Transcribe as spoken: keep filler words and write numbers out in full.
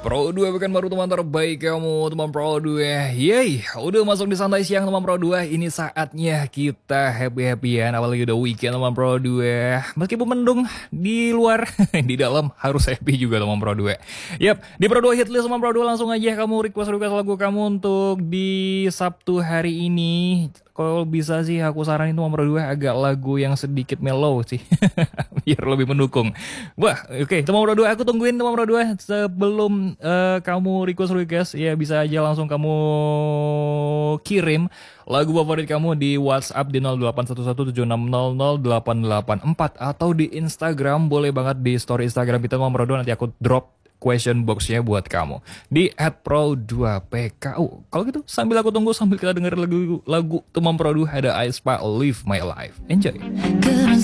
Pro dua bukan baru teman terbaik kamu, teman Pro dua. Yeay, udah masuk di santai siang teman Pro dua. Ini saatnya kita happy-happyan, apalagi udah weekend teman Pro dua. Meskipun mendung di luar, di dalam harus happy juga teman Pro dua. Yap, di Pro dua Hitlist teman Pro dua langsung aja kamu request-request lagu kamu untuk di Sabtu hari ini. Kalau bisa sih aku saranin teman Pro dua agak lagu yang sedikit mellow sih. Biar lebih mendukung. Wah, oke, okay. Teman Pro dua aku tungguin teman Pro dua sebelum uh, kamu request-request ya bisa aja langsung kamu kirim lagu favorit kamu di WhatsApp di nol delapan satu satu tujuh enam nol nol delapan delapan empat atau di Instagram, boleh banget di story Instagram kita teman Pro dua, nanti aku drop question box-nya buat kamu di at pro dua p k. Oh, kalau gitu sambil aku tunggu, sambil kita denger lagu lagu teman Pro dua ada aespa Live My Life. Enjoy.